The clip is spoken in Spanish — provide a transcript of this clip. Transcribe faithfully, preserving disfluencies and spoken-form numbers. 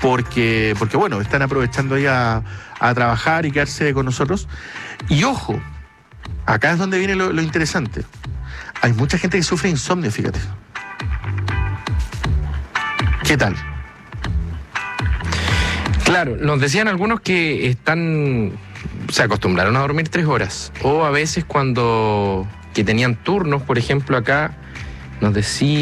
porque, porque bueno, están aprovechando ahí a, a trabajar y quedarse con nosotros. Y ojo, acá es donde viene lo, lo interesante. Hay mucha gente que sufre insomnio, fíjate. ¿Qué tal? Claro, nos decían algunos que están, se acostumbraron a dormir tres horas, o a veces cuando que tenían turnos, por ejemplo, acá nos decía